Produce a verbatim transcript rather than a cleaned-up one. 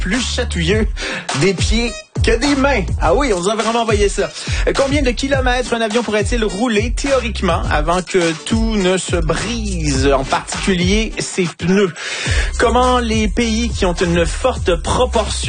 plus chatouilleux des pieds que des mains. Ah oui, on nous a vraiment envoyé ça. Combien de kilomètres un avion pourrait-il rouler théoriquement avant que tout ne se brise, en particulier ses pneus? Comment les pays qui ont une forte proportion